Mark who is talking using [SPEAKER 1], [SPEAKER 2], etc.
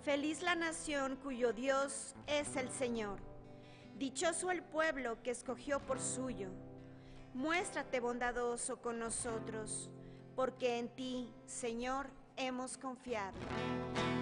[SPEAKER 1] Feliz la nación cuyo Dios es el Señor. Dichoso el pueblo que escogió por suyo. Muéstrate bondadoso con nosotros, porque en ti, Señor, hemos confiado.